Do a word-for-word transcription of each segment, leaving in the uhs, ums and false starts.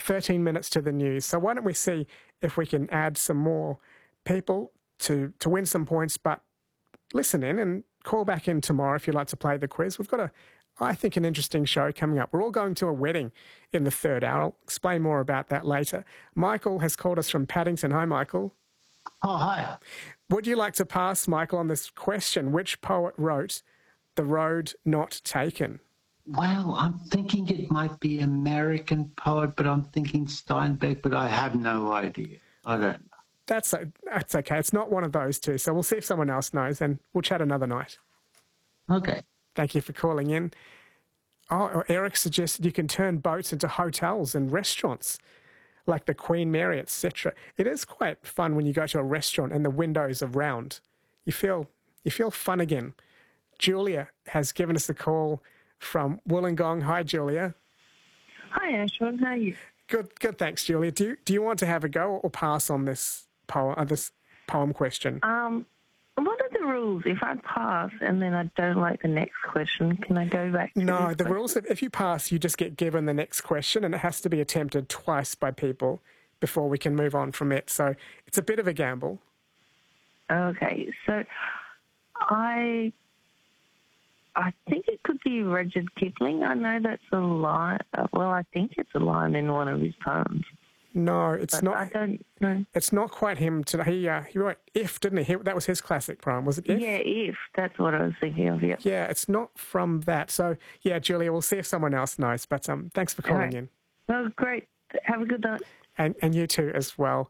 thirteen minutes to the news. So why don't we see if we can add some more people to, to win some points, but listen in and call back in tomorrow if you'd like to play the quiz. We've got, a, I think, an interesting show coming up. We're all going to a wedding in the third hour. I'll explain more about that later. Michael has called us from Paddington. Hi, Michael. Oh, hi. Would you like to pass, Michael, on this question? Which poet wrote The Road Not Taken? Well, I'm thinking it might be American poet, but I'm thinking Steinbeck, but I have no idea. I don't know. That's, that's okay. It's not one of those two. So we'll see if someone else knows, and we'll chat another night. Okay. Thank you for calling in. Oh, Eric suggested you can turn boats into hotels and restaurants, like the Queen Mary, et cetera. It is quite fun when you go to a restaurant and the windows are round. You feel you feel fun again. Julia has given us a call from Wollongong. Hi, Julia. Hi, Ashwin. How are you? Good, good. Thanks, Julia. Do you, do you want to have a go or pass on this poem? Uh, this poem question. Um, what are the rules? If I pass and then I don't like the next question, can I go back to No, this the question? rules, if you pass, you just get given the next question, and it has to be attempted twice by people before we can move on from it. So it's a bit of a gamble. Okay, so I I think it could be Rudyard Kipling. I know that's a line. Well, I think it's a line in one of his poems. No, it's But not. I don't know. It's not quite him today. He uh, he wrote If, didn't he? he? That was his classic poem, was it? If? Yeah, if. That's what I was thinking of, yeah. Yeah, it's not from that. So, yeah, Julia, we'll see if someone else knows. But um, thanks for calling All right. in. Well, great. Have a good night. And and you too as well.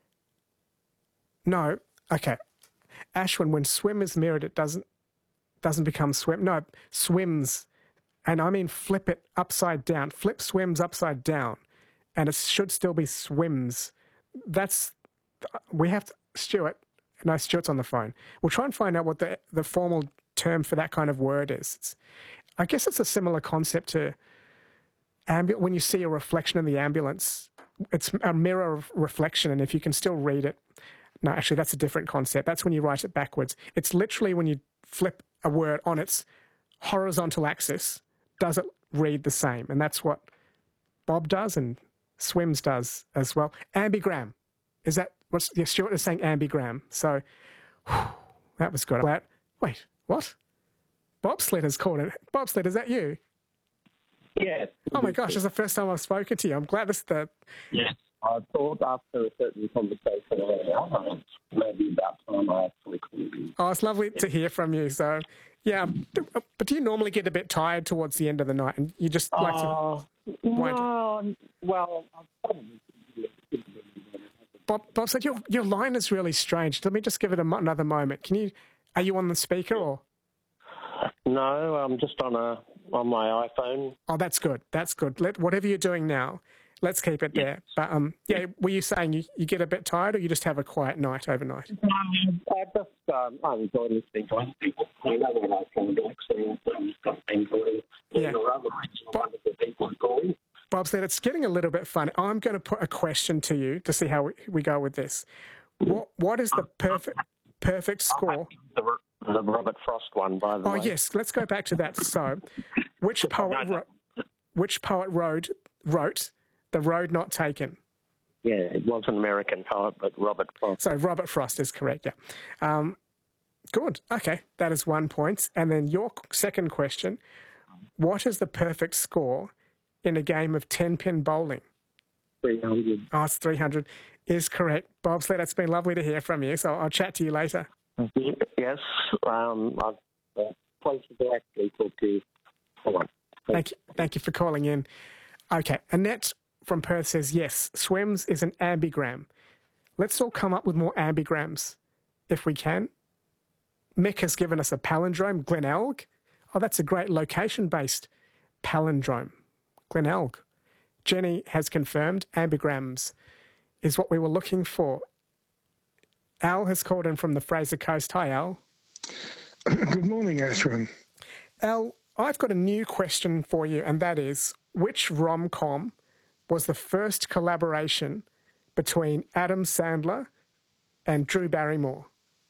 No, okay. Ashwin, when swim is mirrored, it doesn't doesn't become swim. No, swims. And I mean flip it upside down. Flip swims upside down. And it should still be swims. That's, we have to, Stuart, no, Stuart's on the phone. We'll try and find out what the, the formal term for that kind of word is. It's, I guess it's a similar concept to ambu- when you see a reflection in the ambulance, it's a mirror of reflection, and if you can still read it, no, actually, that's a different concept. That's when you write it backwards. It's literally when you flip a word on its horizontal axis, does it read the same? And that's what Bob does and Swims does as well. Ambigram. Is that what's yeah, Stuart is saying ambigram. So whew, that was good. Wait, what? Bobsled is called it. Bobsled, is that you? Yes. Oh my gosh, it's the first time I've spoken to you. I'm glad this is the Yes. I thought after a certain conversation earlier, maybe about time I actually called you. Oh, it's lovely to hear from you. So yeah, but do you normally get a bit tired towards the end of the night and you just like to Uh, no, well, I've probably... Bob, Bob said, your, your line is really strange. Let me just give it a, mo- another moment. Can you, are you on the speaker or? No, I'm just on a on my iPhone. Oh, that's good. That's good. Let, whatever you're doing now, let's keep it there. But um, yeah, were you saying you, you get a bit tired or you just have a quiet night overnight? Um, I just, um, I enjoy listening to other people. You know, when I can relax and um, got things going. Yeah. Or other wonderful people calling. Bob said, it's getting a little bit fun. I'm going to put a question to you to see how we, we go with this. What What is the perfect perfect score? The, the Robert Frost one, by the Oh, way. yes. Let's go back to that. So, which poet wrote, which poet wrote, wrote The Road Not Taken? Yeah, it was an American poet, but Robert Frost. So, Robert Frost is correct, yeah. Um, good. Okay, that is one point. And then your second question, what is the perfect score in a game of ten-pin bowling? three hundred. Oh, it's three hundred. Is correct. Bob Sled, it's been lovely to hear from you, so I'll chat to you later. Yes, um, I've uh, places to actually talk to you. Hold on. Thank you, thank you for calling in. Okay, Annette from Perth says, yes, swims is an ambigram. Let's all come up with more ambigrams if we can. Mick has given us a palindrome, Glenelg. Oh, that's a great location-based palindrome, Glenelg. Jenny has confirmed ambigrams is what we were looking for. Al has called in from the Fraser Coast. Hi, Al. Good morning, Ashwin. Al, I've got a new question for you, and that is, which rom-com was the first collaboration between Adam Sandler and Drew Barrymore?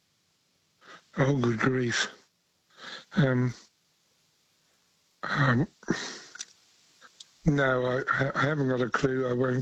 Oh, good grief. Um, um, no, I, I haven't got a clue. I won't